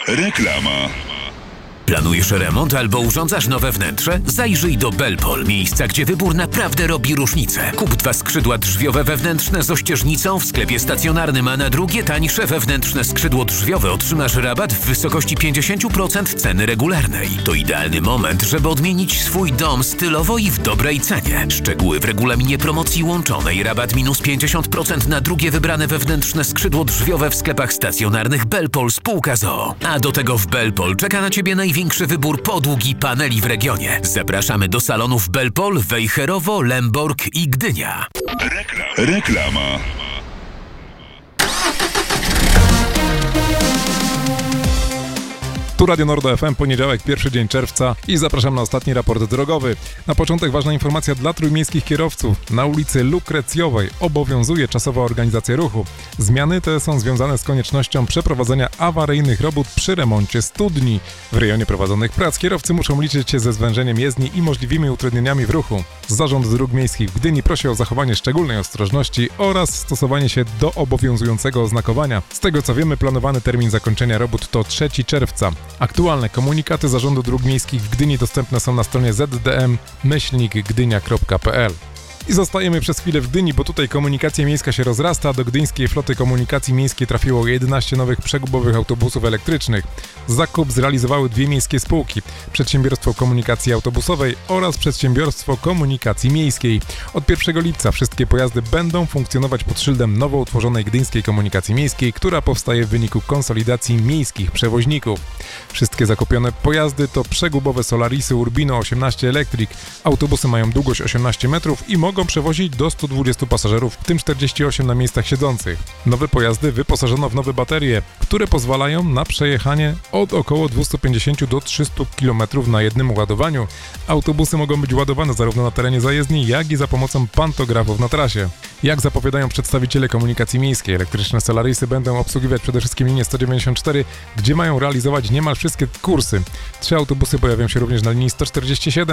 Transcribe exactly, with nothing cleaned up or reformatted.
Reklama. Planujesz remont albo urządzasz nowe wnętrze? Zajrzyj do Belpol, miejsca, gdzie wybór naprawdę robi różnicę. Kup dwa skrzydła drzwiowe wewnętrzne z ościeżnicą w sklepie stacjonarnym, a na drugie tańsze wewnętrzne skrzydło drzwiowe otrzymasz rabat w wysokości pięćdziesiąt procent ceny regularnej. To idealny moment, żeby odmienić swój dom stylowo i w dobrej cenie. Szczegóły w regulaminie promocji łączonej. Rabat minus pięćdziesiąt procent na drugie wybrane wewnętrzne skrzydło drzwiowe w sklepach stacjonarnych Belpol spółka z o o. A do tego w Belpol czeka na Ciebie największy Większy wybór podłóg i paneli w regionie. Zapraszamy do salonów Belpol, Wejherowo, Lemborg i Gdynia. Reklam. Reklama. Tu Radio Nordo F M, poniedziałek, pierwszy dzień czerwca i zapraszam na ostatni raport drogowy. Na początek ważna informacja dla trójmiejskich kierowców. Na ulicy Lukrecjowej obowiązuje czasowa organizacja ruchu. Zmiany te są związane z koniecznością przeprowadzenia awaryjnych robót przy remoncie studni. W rejonie prowadzonych prac kierowcy muszą liczyć się ze zwężeniem jezdni i możliwymi utrudnieniami w ruchu. Zarząd Dróg Miejskich w Gdyni prosi o zachowanie szczególnej ostrożności oraz stosowanie się do obowiązującego oznakowania. Z tego co wiemy, planowany termin zakończenia robót to trzeciego czerwca. Aktualne komunikaty Zarządu Dróg Miejskich w Gdyni dostępne są na stronie z d m myślnik gdynia kropka p l. I zostajemy przez chwilę w Gdyni, bo tutaj komunikacja miejska się rozrasta. Do gdyńskiej floty komunikacji miejskiej trafiło jedenaście nowych przegubowych autobusów elektrycznych. Zakup zrealizowały dwie miejskie spółki: Przedsiębiorstwo Komunikacji Autobusowej oraz Przedsiębiorstwo Komunikacji Miejskiej. Od pierwszego lipca wszystkie pojazdy będą funkcjonować pod szyldem nowo utworzonej Gdyńskiej Komunikacji Miejskiej, która powstaje w wyniku konsolidacji miejskich przewoźników. Wszystkie zakupione pojazdy to przegubowe Solarisy Urbino osiemnaście Electric. Autobusy mają długość osiemnaście metrów i mogą przewozić do stu dwudziestu pasażerów, w tym czterdzieści osiem na miejscach siedzących. Nowe pojazdy wyposażono w nowe baterie, które pozwalają na przejechanie od około dwieście pięćdziesiąt do trzystu kilometrów na jednym ładowaniu. Autobusy mogą być ładowane zarówno na terenie zajezdni, jak i za pomocą pantografów na trasie. Jak zapowiadają przedstawiciele komunikacji miejskiej, elektryczne Solarisy będą obsługiwać przede wszystkim linię sto dziewięćdziesiąt cztery, gdzie mają realizować niemal wszystkie kursy. Trzy autobusy pojawią się również na linii sto czterdzieści siedem,